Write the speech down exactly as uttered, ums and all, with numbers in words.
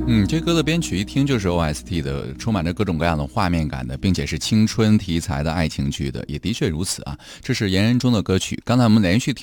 嗯，这歌的编曲一听就是 O S T 的，充满着各种各样的画面感的，并且是青春题材的爱情剧的，也的确如此啊。这是言人中的歌曲。刚才我们连续听